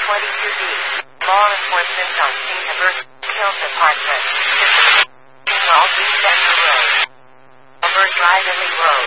22B. Law enforcement on scene of Earth Hills Apartment. 12 East Denver Road. Albert Drive, Ely Road.